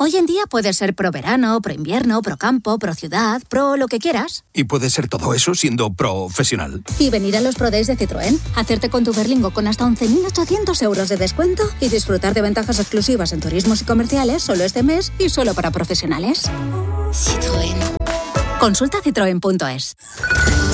Hoy en día puedes ser pro verano, pro invierno, pro campo, pro ciudad, pro lo que quieras. Y puedes ser todo eso siendo profesional. Y venir a los Pro Days de Citroën, hacerte con tu Berlingo con hasta 11.800 euros de descuento y disfrutar de ventajas exclusivas en turismos y comerciales solo este mes y solo para profesionales. Citroën. Consulta citroen.es.